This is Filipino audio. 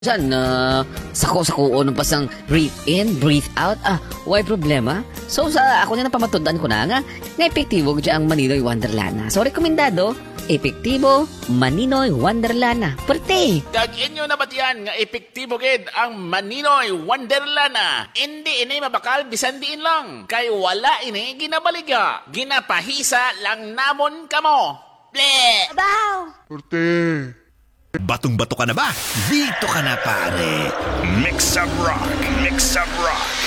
Diyan, sako-sako ng pasang breathe in, breathe out. Why problema? So, sa ako na napamatundaan ko na nga epektibo dyan ang Maninoy Wonderland. So, rekomendado, epektibo, Maninoy Wonderland. Pwerte! Dagin nyo na ba't yan nga epektibo gid ang Maninoy Wonderland? Hindi ini mabakal bisan diin lang. Kay wala ini ginabaliga. Ginapahisa lang namon kamo. Ble! Abaw! Porte! Batong-bato ka na ba? Dito ka na, pare. Mix up rock! Mix up rock!